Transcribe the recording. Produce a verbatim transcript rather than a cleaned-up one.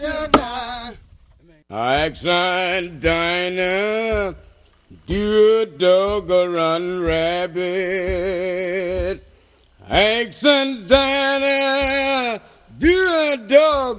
Axe and Dinah, do a dog a run rabbit. Axe and Dinah, do